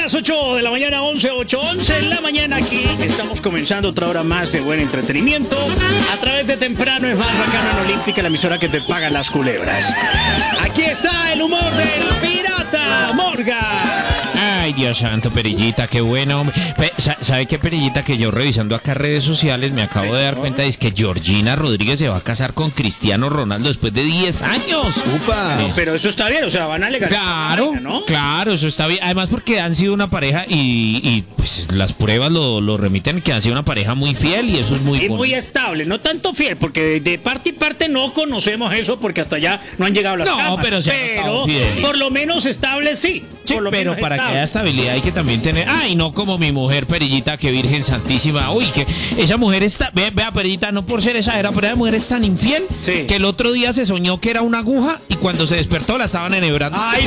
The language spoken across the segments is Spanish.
las 8 de la mañana, 11 en la mañana. Aquí estamos comenzando otra hora más de buen entretenimiento a través de Temprano es más bacano en Olímpica, la emisora que te paga las culebras. Aquí está el humor del pirata Morga. Ay, Dios santo, Perillita, qué bueno. ¿Sabe qué, Perillita? Que yo revisando acá redes sociales me acabo de dar cuenta es que Georgina Rodríguez se va a casar con Cristiano Ronaldo después de 10 años. ¡Upa! No, pero eso está bien, o sea, van a legalizar. Claro, pareja, ¿no? Claro, eso está bien. Además porque han sido una pareja y pues las pruebas lo remiten que han sido una pareja muy fiel y eso es muy bonito. Muy estable, no tanto fiel, porque de parte y parte no conocemos eso porque hasta allá no han llegado las camas. Pero por lo menos estable sí. Sí, pero para que haya estabilidad hay que también tener... Ay, no como mi mujer, Perillita, que Virgen Santísima. Uy, que esa mujer está... Vea, Perillita, no por ser exagerada, pero esa mujer es tan infiel que el otro día se soñó que era una aguja y cuando se despertó la estaban enhebrando. Ay,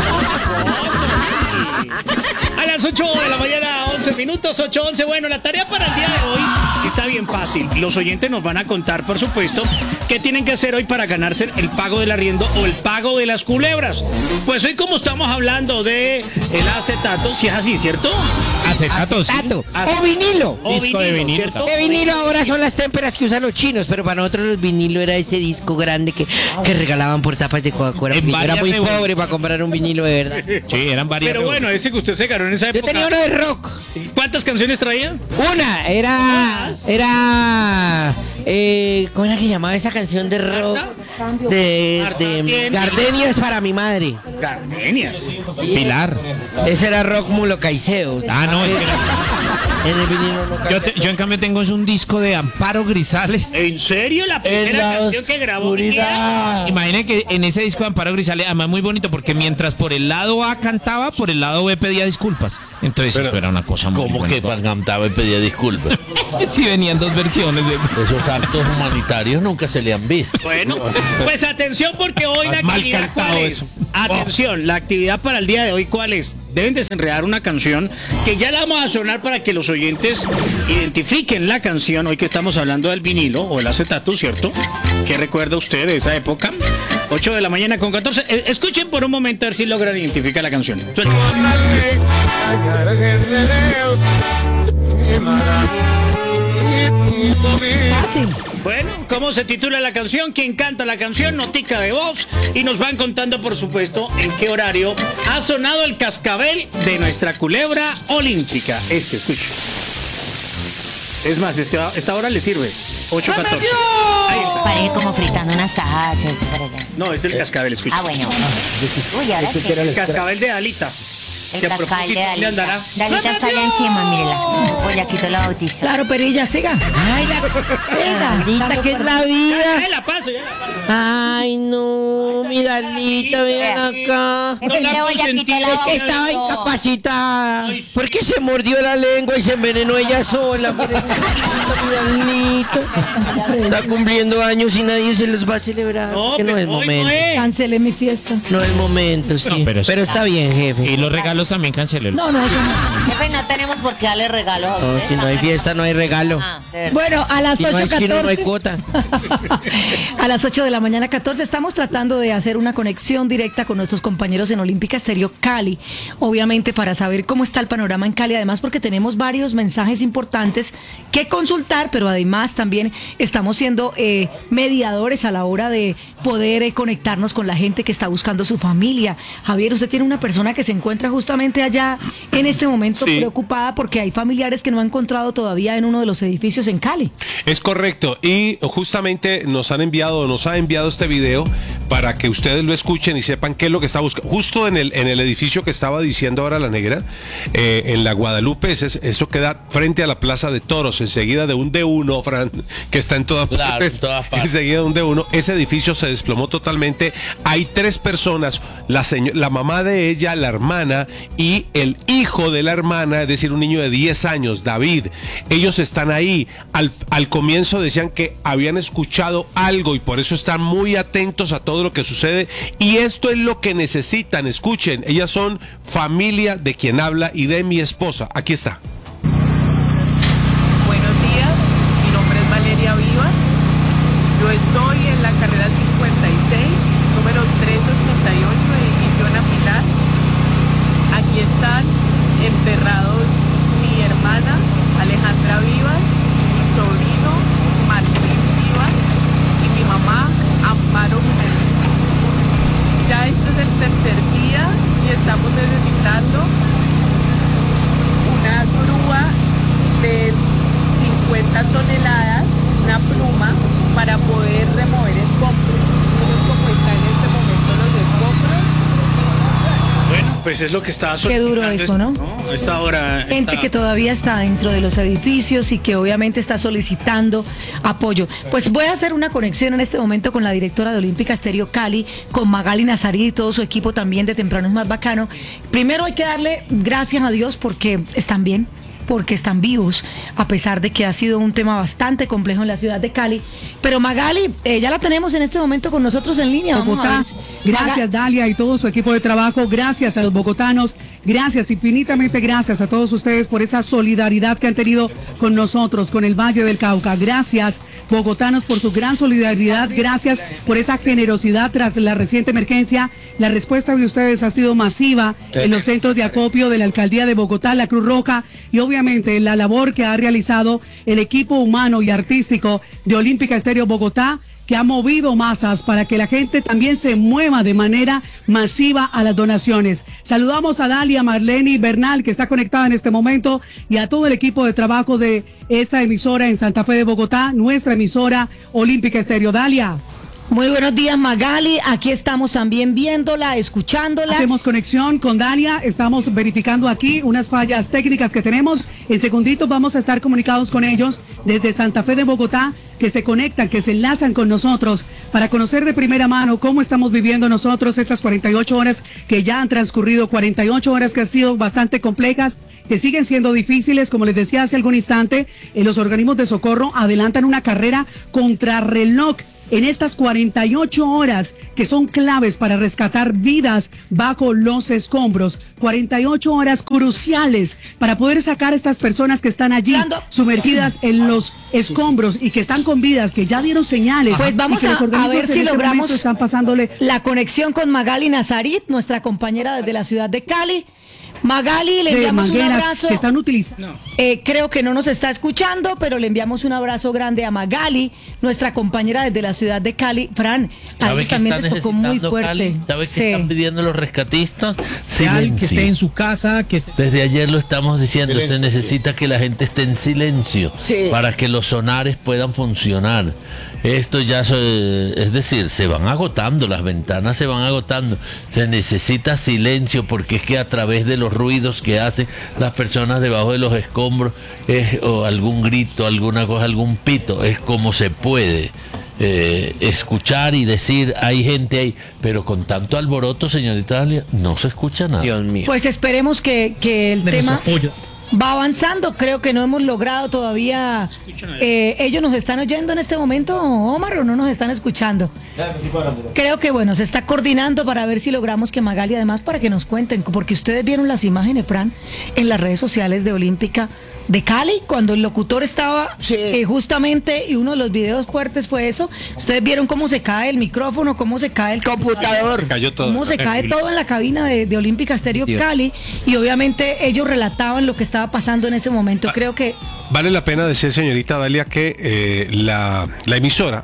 no. A las 8 de la mañana, 11 minutos, 8:11. Bueno, la tarea para el día de hoy está bien fácil. Los oyentes nos van a contar, por supuesto, qué tienen que hacer hoy para ganarse el pago del arriendo o el pago de las culebras. Pues hoy, como estamos hablando de el acetato, si es así, ¿cierto? Acetato, sí. O vinilo. Disco de vinilo. ¿Cierto? De vinilo ahora son las témperas que usan los chinos, pero para nosotros el vinilo era ese disco grande que regalaban por tapas de Coca-Cola. Era muy pobre para comprar un vinilo de verdad. Sí, eran varias. Pero bueno, ese que usted se ganó en esa época. Yo tenía uno de rock. ¿Cuántas canciones traía? Una, era ¿cómo era que llamaba esa canción de rock? De Gardenias para mi madre. Gardenias. Sí. Pilar. Ese era rock Mulo Caicedo. No, es que en el vinilo no yo en cambio tengo un disco de Amparo Grisales. ¿En serio? La primera canción que grabó. Imaginen que en ese disco de Amparo Grisales, además muy bonito porque mientras por el lado A cantaba, por el lado B pedía disculpas. Entonces eso era una cosa muy ¿Cómo que cantaba y pedía disculpas? Sí, venían dos versiones de esos actos humanitarios nunca se le han visto. Bueno, pues atención porque hoy la actividad ¿cuál es? Atención, la actividad para el día de hoy ¿cuál es? Deben desenredar una canción que ya la vamos a sonar para que los oyentes identifiquen la canción, hoy que estamos hablando del vinilo o el acetato, ¿cierto? ¿Qué recuerda usted de esa época? 8 de la mañana con 14. Escuchen por un momento a ver si logran identificar la canción. Fácil. Bueno, ¿cómo se titula la canción? ¿Quién canta la canción? Notica de voz. Y nos van contando, por supuesto, en qué horario ha sonado el cascabel de nuestra culebra olímpica. Escucha. Es más, esta hora le sirve. 8:14. Parece como fritando unas tajas, eso para allá. No, es el cascabel, escucha. Ah, bueno. Uy, ahora sí. El cascabel de Alita. El cascabel de Dalita. Dalita está allá encima, mírela. Pollaquito la bautista. Claro, pero ella siga. Ay, Dalita, ¿qué es la vida? Ya la paso. Ay, no, mi Dalita, vean acá. No la consentí. Es que estaba incapacitada. ¿Por qué se mordió la lengua y se envenenó ella sola? Mi Dalita. Está cumpliendo años y nadie se los va a celebrar. No, que no es momento. Cancelé mi fiesta. No es momento, sí. No, pero está bien, jefe. Y los regalos también cancelé. No, eso no. Jefe, no tenemos por qué darle regalos a No, usted. si no hay fiesta, no hay regalo. Bueno, a las Si no hay 8:14. chino, no hay cuota. A las 8 de la mañana 14 estamos tratando de hacer una conexión directa con nuestros compañeros en Olímpica Estéreo Cali. Obviamente para saber cómo está el panorama en Cali, además porque tenemos varios mensajes importantes que consultar, pero además también estamos siendo mediadores a la hora de poder conectarnos con la gente que está buscando su familia. Javier, usted tiene una persona que se encuentra justamente allá en este momento preocupada porque hay familiares que no han encontrado todavía en uno de los edificios en Cali. Es correcto, y justamente nos ha enviado este video para que ustedes lo escuchen y sepan qué es lo que está buscando. Justo en el edificio que estaba diciendo ahora la negra, en la Guadalupe, eso queda frente a la Plaza de Toros, enseguida de un D1, Fran, que está en todas partes. Enseguida de un D1, ese edificio se desplomó totalmente. Hay 3 personas, la mamá de ella, la hermana y el hijo de la hermana, es decir, un niño de 10 años, David. Ellos están ahí. Al comienzo decían que habían escuchado algo y por eso están muy atentos a todo lo que sucede. Y esto es lo que necesitan. Escuchen, ellas son familia de quien habla y de mi esposa. Aquí está. Buenos días, mi nombre es Valeria Vivas. Yo estoy en la carrera 56, número 388, edificio Ana Pilar. Aquí están en pues es lo que está Qué duro eso, ¿no? A esta hora. Gente que todavía está dentro de los edificios y que obviamente está solicitando apoyo. Pues voy a hacer una conexión en este momento con la directora de Olímpica Estéreo Cali, con Magali Nazarí y todo su equipo también de Temprano es Más Bacano. Primero hay que darle gracias a Dios porque están bien, porque están vivos, a pesar de que ha sido un tema bastante complejo en la ciudad de Cali. Pero Magali, ya la tenemos en este momento con nosotros en línea. Vamos a ver. Gracias Dalia y todo su equipo de trabajo, gracias a los bogotanos, gracias, infinitamente gracias a todos ustedes por esa solidaridad que han tenido con nosotros, con el Valle del Cauca. Gracias, bogotanos, por su gran solidaridad, gracias por esa generosidad tras la reciente emergencia. La respuesta de ustedes ha sido masiva en los centros de acopio de la Alcaldía de Bogotá, la Cruz Roja y obviamente la labor que ha realizado el equipo humano y artístico de Olímpica Estéreo Bogotá, que ha movido masas para que la gente también se mueva de manera masiva a las donaciones. Saludamos a Dalia Marlene Bernal, que está conectada en este momento, y a todo el equipo de trabajo de esta emisora en Santa Fe de Bogotá, nuestra emisora Olímpica Estéreo. Dalia. Muy buenos días, Magali. Aquí estamos también viéndola, escuchándola. Hacemos conexión con Dalia. Estamos verificando aquí unas fallas técnicas que tenemos. En segunditos vamos a estar comunicados con ellos desde Santa Fe de Bogotá, que se conectan, que se enlazan con nosotros para conocer de primera mano cómo estamos viviendo nosotros estas 48 horas que ya han transcurrido, 48 horas que han sido bastante complejas, que siguen siendo difíciles. Como les decía hace algún instante, los organismos de socorro adelantan una carrera contrarreloj en estas 48 horas que son claves para rescatar vidas bajo los escombros. 48 horas cruciales para poder sacar a estas personas que están allí sumergidas en los escombros y que están con vidas, que ya dieron señales. Pues vamos a ver si logramos la conexión con Magali Nazarit, nuestra compañera desde la ciudad de Cali. Magali, le enviamos un abrazo. Que están utilizando. Creo que no nos está escuchando, pero le enviamos un abrazo grande a Magali, nuestra compañera desde la ciudad de Cali. Fran, a ellos también les tocó muy fuerte. ¿Sabes qué están pidiendo los rescatistas? Silencio. Que esté en su casa. Desde ayer lo estamos diciendo, se necesita que la gente esté en silencio para que los sonares puedan funcionar. Esto ya, es decir, se van agotando, las ventanas se van agotando. Se necesita silencio porque es que a través de los ruidos que hacen las personas debajo de los escombros, o algún grito, alguna cosa, algún pito, es como se puede escuchar y decir, hay gente ahí. Pero con tanto alboroto, señorita Dalia, no se escucha nada. Dios mío. Pues esperemos que el tema va avanzando. Creo que no hemos logrado todavía. ¿Ellos nos están oyendo en este momento, Omar, o no nos están escuchando? Creo que bueno, se está coordinando para ver si logramos que Magali, además, para que nos cuenten, porque ustedes vieron las imágenes, Fran, en las redes sociales de Olímpica de Cali, cuando el locutor estaba justamente, y uno de los videos fuertes fue eso. Ustedes vieron cómo se cae el micrófono, cómo se cae el computador, cayó todo, cómo se cae todo en la cabina de Olímpica Estéreo Cali, y obviamente ellos relataban lo que estaba pasando en ese momento. Creo que vale la pena decir, señorita Dalia, que la emisora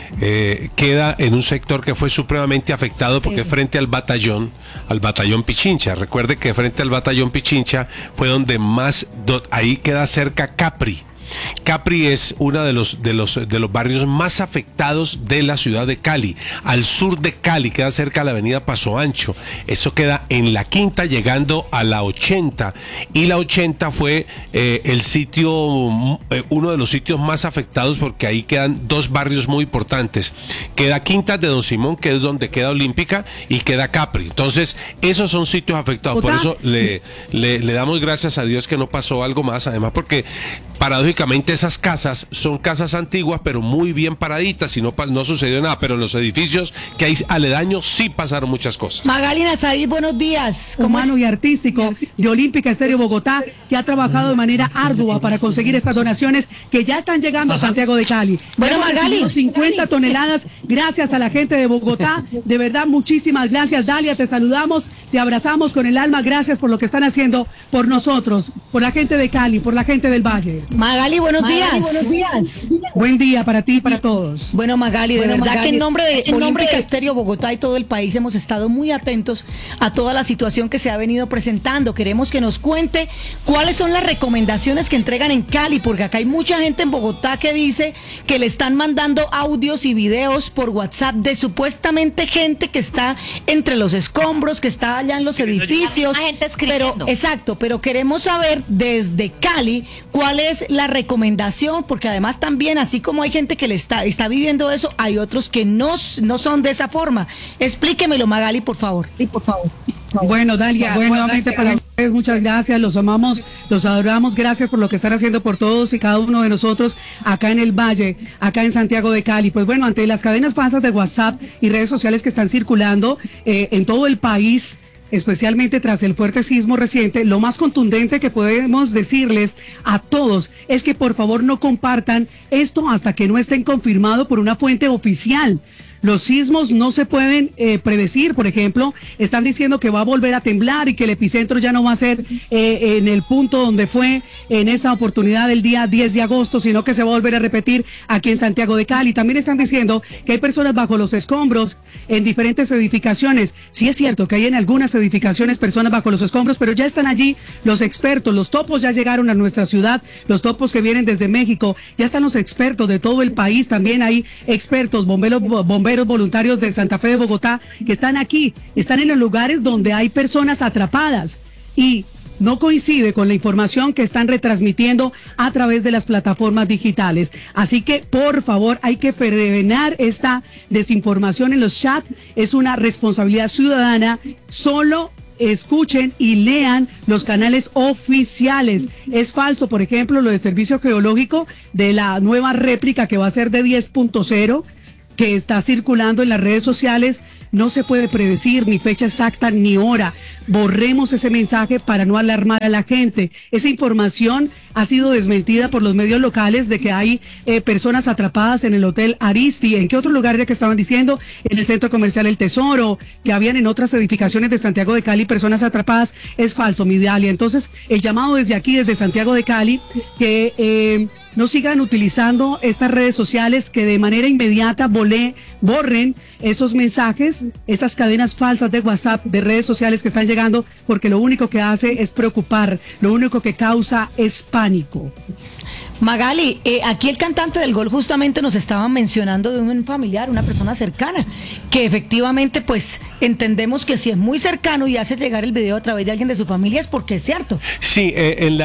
queda en un sector que fue supremamente afectado porque frente al batallón Pichincha. Recuerde que frente al batallón Pichincha fue donde más, ahí queda cerca Capri. Capri es uno de los barrios más afectados de la ciudad de Cali. Al sur de Cali, queda cerca de la avenida Paso Ancho. Eso queda en la Quinta, llegando a la 80. Y la 80 fue el sitio, uno de los sitios más afectados, porque ahí quedan dos barrios muy importantes. Queda Quinta de Don Simón, que es donde queda Olímpica, y queda Capri. Entonces, esos son sitios afectados. Por eso le damos gracias a Dios que no pasó algo más. Además, porque paradójicamente esas casas son casas antiguas, pero muy bien paraditas, y no sucedió nada, pero en los edificios que hay aledaños sí pasaron muchas cosas. Magali Nazarit, buenos días. Humano y artístico de Olímpica Estéreo Bogotá, que ha trabajado de manera ardua para conseguir estas donaciones que ya están llegando a Santiago de Cali. Bueno, Magali, 50 toneladas gracias a la gente de Bogotá. De verdad, muchísimas gracias, Dalia, te saludamos, te abrazamos con el alma. Gracias por lo que están haciendo por nosotros, por la gente de Cali, por la gente del Valle. Magali, buenos días. Buenos días. Buen día para ti y para todos. Bueno, Magali, de verdad que en nombre de Olímpica Estéreo Bogotá y todo el país hemos estado muy atentos a toda la situación que se ha venido presentando. Queremos que nos cuente cuáles son las recomendaciones que entregan en Cali, porque acá hay mucha gente en Bogotá que dice que le están mandando audios y videos por WhatsApp de supuestamente gente que está entre los escombros, que está está allá en los edificios. Pero queremos saber desde Cali cuál es la recomendación, porque además también, así como hay gente que está viviendo eso, hay otros que no son de esa forma. Explíquemelo, Magali, por favor. Sí, por favor. Bueno, Dalia, nuevamente para ustedes, muchas gracias, los amamos, los adoramos, gracias por lo que están haciendo por todos y cada uno de nosotros acá en el Valle, acá en Santiago de Cali. Pues bueno, ante las cadenas falsas de WhatsApp y redes sociales que están circulando en todo el país, especialmente tras el fuerte sismo reciente, lo más contundente que podemos decirles a todos es que por favor no compartan esto hasta que no estén confirmados por una fuente oficial. Los sismos no se pueden predecir. Por ejemplo, están diciendo que va a volver a temblar y que el epicentro ya no va a ser en el punto donde fue en esa oportunidad del día 10 de agosto, sino que se va a volver a repetir aquí en Santiago de Cali. También están diciendo que hay personas bajo los escombros en diferentes edificaciones. Sí es cierto que hay en algunas edificaciones personas bajo los escombros, pero ya están allí los expertos. Los topos ya llegaron a nuestra ciudad, los topos que vienen desde México. Ya están los expertos de todo el país. También hay expertos, bomberos voluntarios de Santa Fe de Bogotá, que están aquí, están en los lugares donde hay personas atrapadas y no coincide con la información que están retransmitiendo a través de las plataformas digitales. Así que, por favor, hay que frenar esta desinformación en los chats. Es una responsabilidad ciudadana. Solo escuchen y lean los canales oficiales. Es falso, por ejemplo, lo del Servicio Geológico de la nueva réplica que va a ser de 10.0, que está circulando en las redes sociales. No se puede predecir ni fecha exacta ni hora. Borremos ese mensaje para no alarmar a la gente. Esa información ha sido desmentida por los medios locales de que hay personas atrapadas en el Hotel Aristi. ¿En qué otro lugar era que estaban diciendo? En el Centro Comercial El Tesoro, que habían en otras edificaciones de Santiago de Cali personas atrapadas. Es falso, mi Dalia. Entonces, el llamado desde aquí, desde Santiago de Cali, que no sigan utilizando estas redes sociales, que de manera inmediata borren esos mensajes, esas cadenas falsas de WhatsApp, de redes sociales que están llegando, porque lo único que hace es preocupar, lo único que causa es pánico. Magali, aquí el cantante del Gol justamente nos estaba mencionando de un familiar, una persona cercana, que efectivamente pues entendemos que si es muy cercano y hace llegar el video a través de alguien de su familia es porque es cierto. Sí, en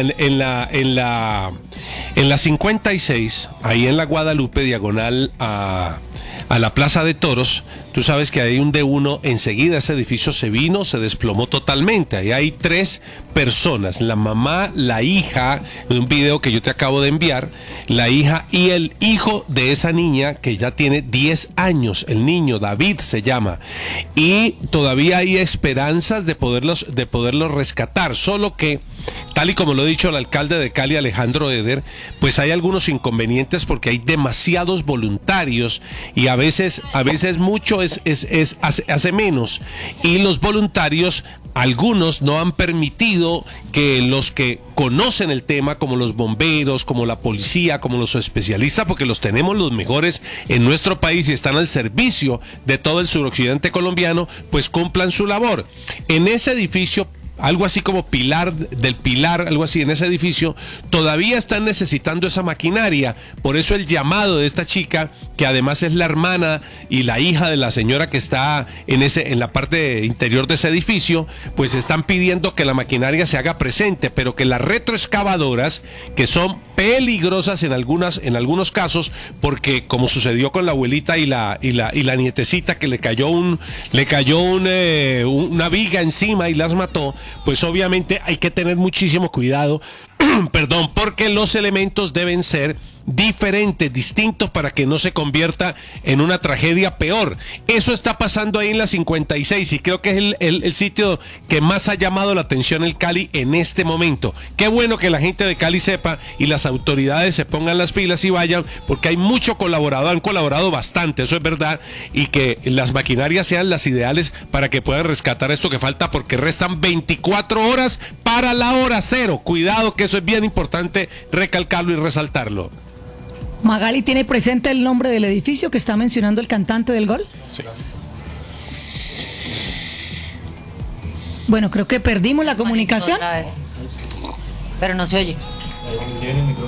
la 56, ahí en la Guadalupe, diagonal a la Plaza de Toros, tú sabes que hay un D1, enseguida ese edificio se desplomó totalmente. Ahí hay 3 personas, la mamá, la hija, en un video que yo te acabo de enviar, la hija y el hijo de esa niña que ya tiene 10 años, el niño David se llama, y todavía hay esperanzas de poderlos rescatar, solo que, tal y como lo ha dicho el alcalde de Cali, Alejandro Eder, pues hay algunos inconvenientes porque hay demasiados voluntarios y a veces mucho hace menos, y los voluntarios, algunos no han permitido que los que conocen el tema, como los bomberos, como la policía, como los especialistas, porque los tenemos los mejores en nuestro país y están al servicio de todo el suroccidente colombiano, pues cumplan su labor. En ese edificio, algo así como Pilar, algo así, en ese edificio, todavía están necesitando esa maquinaria. Por eso el llamado de esta chica, que además es la hermana y la hija de la señora que está en la parte interior de ese edificio, pues están pidiendo que la maquinaria se haga presente, pero que las retroexcavadoras, que son peligrosas en algunos casos, porque como sucedió con la abuelita y la nietecita, que le cayó una viga encima y las mató, pues obviamente hay que tener muchísimo cuidado, porque los elementos deben ser diferentes, distintos, para que no se convierta en una tragedia peor. Eso está pasando ahí en la 56 y creo que es el sitio que más ha llamado la atención el Cali en este momento. Qué bueno que la gente de Cali sepa y las autoridades se pongan las pilas y vayan, porque hay mucho colaborador, han colaborado bastante, eso es verdad, y que las maquinarias sean las ideales para que puedan rescatar esto que falta, porque restan 24 horas para la hora cero. Cuidado, que eso es bien importante recalcarlo y resaltarlo. Magali, ¿tiene presente el nombre del edificio que está mencionando el cantante del Gol? Sí. Bueno, creo que perdimos la comunicación. Pero no se oye.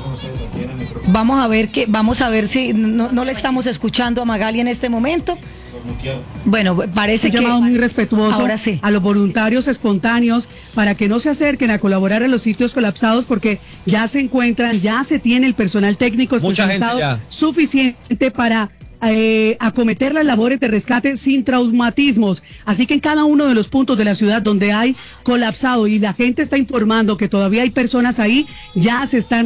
Vamos a ver si no le estamos escuchando a Magali en este momento. Bueno, parece que un llamado muy respetuoso ahora sí a los voluntarios espontáneos para que no se acerquen a colaborar en los sitios colapsados, porque ya se encuentran, ya se tiene el personal técnico especializado suficiente para acometer las labores de rescate sin traumatismos. Así que en cada uno de los puntos de la ciudad donde hay colapsado y la gente está informando que todavía hay personas ahí, ya se están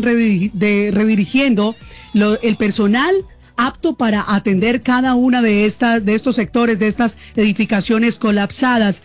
redirigiendo el personal apto para atender cada una de estos sectores, de estas edificaciones colapsadas.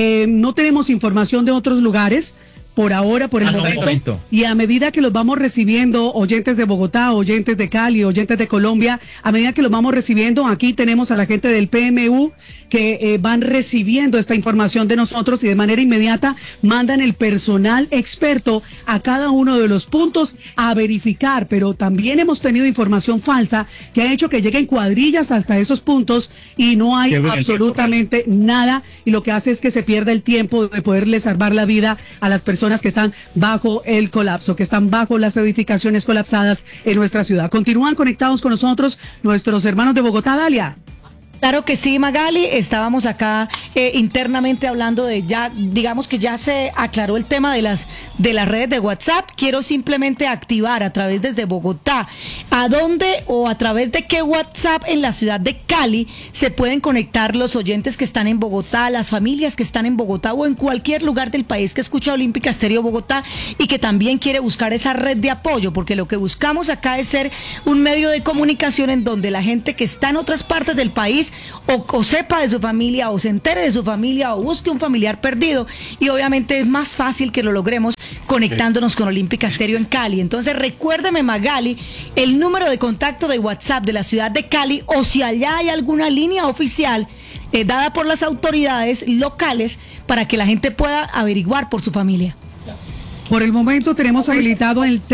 No tenemos información de otros lugares por ahora, por el momento, y a medida que los vamos recibiendo, oyentes de Bogotá, oyentes de Cali, oyentes de Colombia, a medida que los vamos recibiendo, aquí tenemos a la gente del PMU que van recibiendo esta información de nosotros y de manera inmediata mandan el personal experto a cada uno de los puntos a verificar, pero también hemos tenido información falsa que ha hecho que lleguen cuadrillas hasta esos puntos y no hay absolutamente nada, y lo que hace es que se pierda el tiempo de poderle salvar la vida a las personas que están bajo el colapso, que están bajo las edificaciones colapsadas en nuestra ciudad. Continúan conectados con nosotros nuestros hermanos de Bogotá, Dalia. Claro que sí, Magali, estábamos acá internamente hablando de ya, digamos que ya se aclaró el tema de las redes de WhatsApp. Quiero simplemente activar a través desde Bogotá, ¿a dónde o a través de qué WhatsApp en la ciudad de Cali se pueden conectar los oyentes que están en Bogotá, las familias que están en Bogotá o en cualquier lugar del país que escucha Olímpica Estéreo Bogotá y que también quiere buscar esa red de apoyo? Porque lo que buscamos acá es ser un medio de comunicación en donde la gente que está en otras partes del país o sepa de su familia, o se entere de su familia, o busque un familiar perdido, y obviamente es más fácil que lo logremos conectándonos con Olímpica Estéreo en Cali. Entonces recuérdeme, Magali, el número de contacto de WhatsApp de la ciudad de Cali, o si allá hay alguna línea oficial dada por las autoridades locales para que la gente pueda averiguar por su familia. Por el momento tenemos habilitado el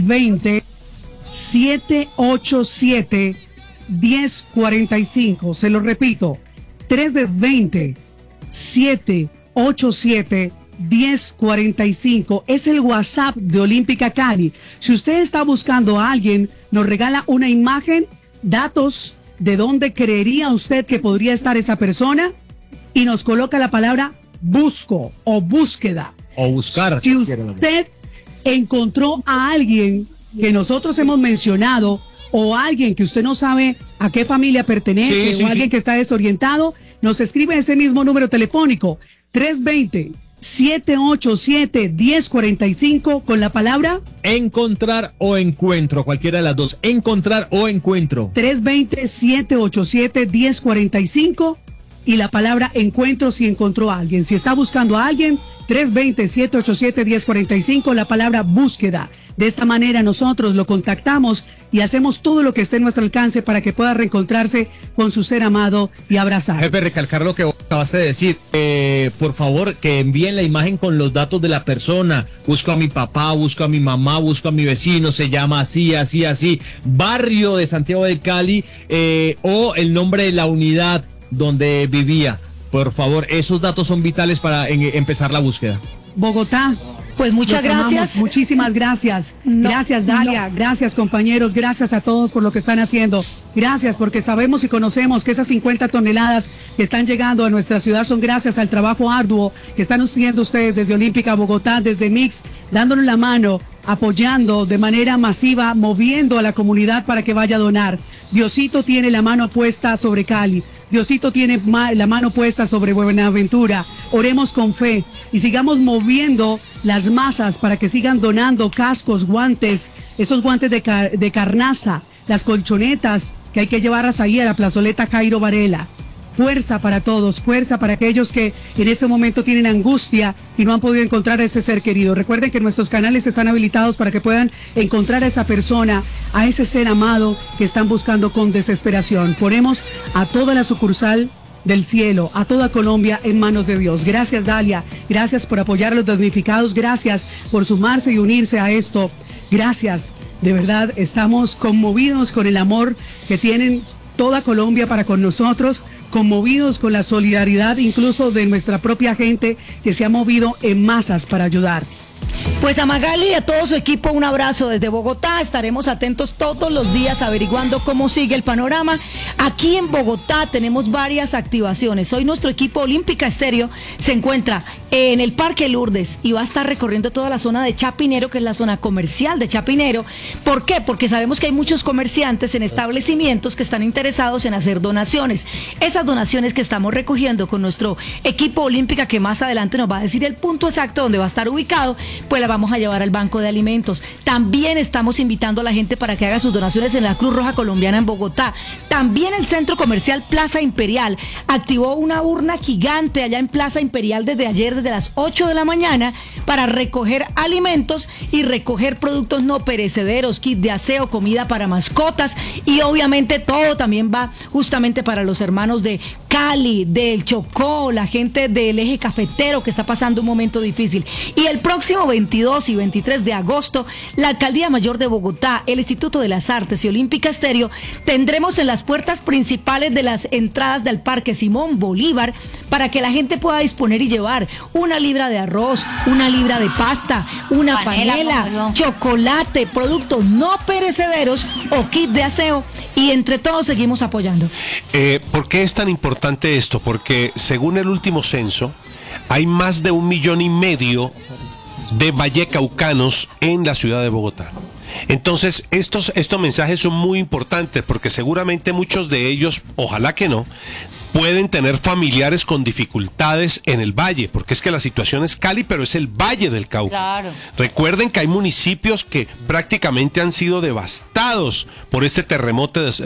320-787-1045. Se lo repito, 320-787-1045 es el WhatsApp de Olímpica Cali. Si usted está buscando a alguien, nos regala una imagen, datos de dónde creería usted que podría estar esa persona y nos coloca la palabra busco o búsqueda. O buscar. Si usted encontró a alguien que nosotros hemos mencionado, o alguien que usted no sabe a qué familia pertenece, o alguien que está desorientado, nos escribe ese mismo número telefónico, 320-787-1045 con la palabra encontrar o encuentro, cualquiera de las dos, encontrar o encuentro. 320-787-1045 y la palabra encuentro si encontró a alguien. Si está buscando a alguien, 320-787-1045, la palabra búsqueda. De esta manera nosotros lo contactamos y hacemos todo lo que esté en nuestro alcance para que pueda reencontrarse con su ser amado y abrazar. Jefe, recalcar lo que acabaste de decir. Por favor, que envíen la imagen con los datos de la persona. Busco a mi papá, busco a mi mamá, busco a mi vecino, se llama así, así, así. Barrio de Santiago de Cali, o el nombre de la unidad donde vivía. Por favor, esos datos son vitales para empezar la búsqueda. Bogotá. Pues muchas gracias. Muchísimas gracias. Gracias, Dalia. Gracias, compañeros. Gracias a todos por lo que están haciendo. Gracias, porque sabemos y conocemos que esas 50 toneladas que están llegando a nuestra ciudad son gracias al trabajo arduo que están haciendo ustedes desde Olímpica Bogotá, desde Mix, dándonos la mano, apoyando de manera masiva, moviendo a la comunidad para que vaya a donar. Diosito tiene la mano puesta sobre Cali. Diosito tiene la mano puesta sobre Buenaventura. Oremos con fe y sigamos moviendo las masas para que sigan donando cascos, guantes, esos guantes de carnaza, las colchonetas que hay que llevarlas ahí a la plazoleta Jairo Varela. Fuerza para todos, fuerza para aquellos que en este momento tienen angustia y no han podido encontrar a ese ser querido. Recuerden que nuestros canales están habilitados para que puedan encontrar a esa persona, a ese ser amado que están buscando con desesperación. Ponemos a toda la sucursal del cielo, a toda Colombia en manos de Dios. Gracias, Dalia. Gracias por apoyar a los damnificados. Gracias por sumarse y unirse a esto. Gracias. De verdad, estamos conmovidos con el amor que tienen toda Colombia para con nosotros, conmovidos con la solidaridad incluso de nuestra propia gente que se ha movido en masas para ayudar. Pues a Magali y a todo su equipo un abrazo desde Bogotá. Estaremos atentos todos los días averiguando cómo sigue el panorama. Aquí en Bogotá tenemos varias activaciones. Hoy nuestro equipo Olímpica Estéreo se encuentra en el Parque Lourdes y va a estar recorriendo toda la zona de Chapinero, que es la zona comercial de Chapinero. ¿Por qué? Porque sabemos que hay muchos comerciantes en establecimientos que están interesados en hacer donaciones. Esas donaciones que estamos recogiendo con nuestro equipo Olímpica, que más adelante nos va a decir el punto exacto donde va a estar ubicado, pues la vamos a llevar al Banco de Alimentos. También estamos invitando a la gente para que haga sus donaciones en la Cruz Roja Colombiana en Bogotá. También el Centro Comercial Plaza Imperial activó una urna gigante allá en Plaza Imperial desde ayer, desde las 8 de la mañana, para recoger alimentos y recoger productos no perecederos, kit de aseo, comida para mascotas, y obviamente todo también va justamente para los hermanos de Cali, del Chocó, la gente del eje cafetero que está pasando un momento difícil. Y el próximo 22 y 23 de agosto, la Alcaldía Mayor de Bogotá, el Instituto de las Artes y Olímpica Estéreo tendremos en las puertas principales de las entradas del Parque Simón Bolívar, para que la gente pueda disponer y llevar 1 libra de arroz, 1 libra de pasta, una panela, chocolate, productos no perecederos o kit de aseo, y entre todos seguimos apoyando. ¿Por qué es tan importante esto? Porque según el último censo, hay más de 1,5 millones de vallecaucanos en la ciudad de Bogotá. Entonces, estos mensajes son muy importantes, porque seguramente muchos de ellos, ojalá que no, pueden tener familiares con dificultades en el valle, porque es que la situación es Cali, pero es el Valle del Cauca. Claro. Recuerden que hay municipios que prácticamente han sido devastados por este terremoto de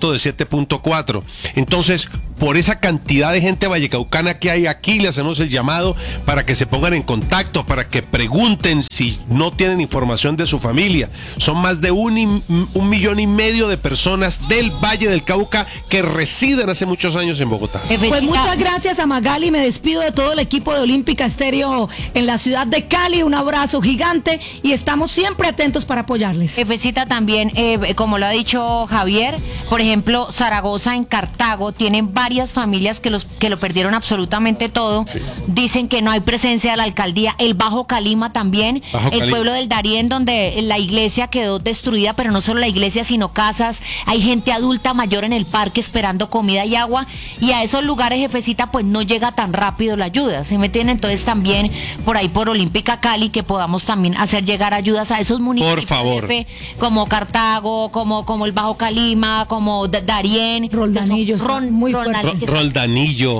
7.4. Entonces, por esa cantidad de gente vallecaucana que hay aquí, le hacemos el llamado para que se pongan en contacto, para que pregunten si no tienen información de su familia. Son más de 1,5 millones de personas del Valle del Cauca que residen hace muchos años en Bogotá. Pues muchas gracias a Magali, me despido de todo el equipo de Olímpica Estéreo en la ciudad de Cali, un abrazo gigante y estamos siempre atentos para apoyarles. Jefecita, también, como lo ha dicho Javier, por ejemplo, Zaragoza, en Cartago, tienen varias familias que lo perdieron absolutamente todo. Sí. Dicen que no hay presencia de la alcaldía. El Bajo Calima también, pueblo del Darién, donde la iglesia quedó destruida, pero no solo la iglesia, sino casas. Hay gente adulta mayor en el parque esperando comida y agua, y a esos lugares, jefecita, pues no llega tan rápido la ayuda, ¿sí me entienden? Entonces también por ahí por Olímpica Cali, que podamos también hacer llegar ayudas a esos municipios, por favor, jefe, como Cartago, como el Bajo Calima, como Darién, Roldanillo, Roldanillo,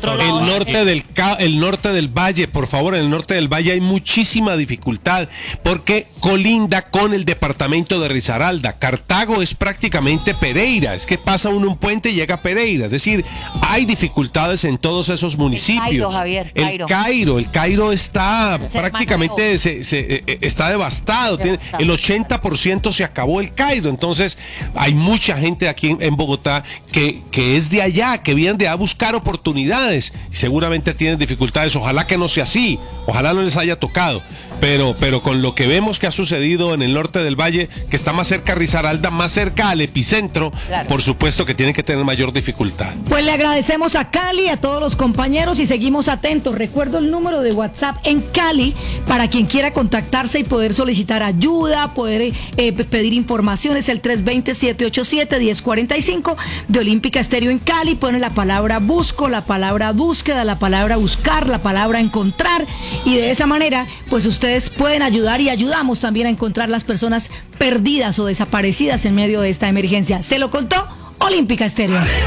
el norte del Valle, por favor. En el norte del Valle hay muchísima dificultad porque colinda con el departamento de Risaralda. Cartago es prácticamente Pereira, es que pasa uno un puente y llega a Pereira, es decir, hay dificultades en todos esos municipios. El Cairo está prácticamente está devastado. El 80% se acabó el Cairo. Entonces hay mucha gente aquí en Bogotá que es de allá, que vienen de a buscar oportunidades y seguramente tienen dificultades. Ojalá que no sea así, ojalá no les haya tocado, pero con lo que vemos que ha sucedido en el norte del Valle, que está más cerca a Risaralda, más cerca al epicentro, claro, por supuesto que tienen que tener mayor dificultad. Pues le agradecemos a Cali, a todos los compañeros, y seguimos atentos. Recuerdo el número de WhatsApp en Cali para quien quiera contactarse y poder solicitar ayuda, poder pedir informaciones, el 320-787-1045 de Olímpica Estéreo en Cali. Pone la palabra busco, la palabra búsqueda, la palabra buscar, la palabra encontrar, y de esa manera pues ustedes pueden ayudar y ayudamos también a encontrar las personas perdidas o desaparecidas en medio de esta emergencia. Se lo contó Olímpica Estéreo.